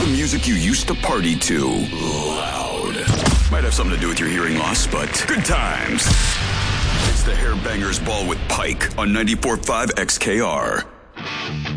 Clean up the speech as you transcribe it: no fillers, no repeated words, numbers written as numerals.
the music you used to party to loud. Might have something to do with your hearing loss, but good times. It's the Hairbangers Ball with Pike on 94.5 XKR.